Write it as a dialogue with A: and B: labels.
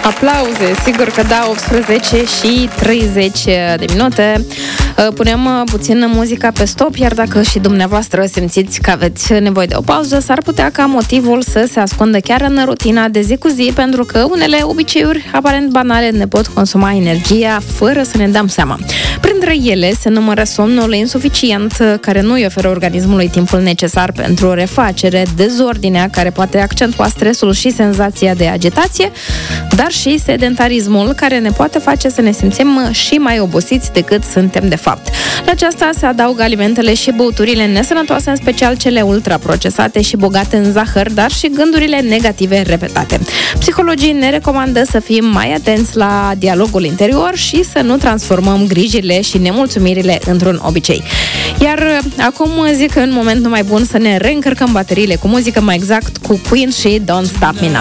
A: Aplauze, sigur că da, 18 și 30 de minute. Punem puțin muzica pe stop, iar dacă și dumneavoastră simțiți că aveți nevoie de o pauză, s-ar putea ca motivul să se ascundă chiar în rutina de zi cu zi, pentru că unele obiceiuri aparent banale ne pot consuma energia fără să ne dăm seama. Printre ele se numără somnul insuficient, care nu îi oferă organismului timpul necesar pentru refacere, dezordinea care poate accentua stresul și senzația de agitație, dar și sedentarismul, care ne poate face să ne simțim și mai obosiți decât suntem de fapt. La aceasta se adaugă alimentele și băuturile nesănătoase, în special cele ultraprocesate și bogate în zahăr, dar și gândurile negative repetate. Psihologii ne recomandă să fim mai atenți la dialogul interior și să nu transformăm grijile și nemulțumirile într-un obicei. Iar acum zic că în momentul mai bun să ne reîncărcăm bateriile cu muzică, mai exact cu Queen și Don't Stop Me Now.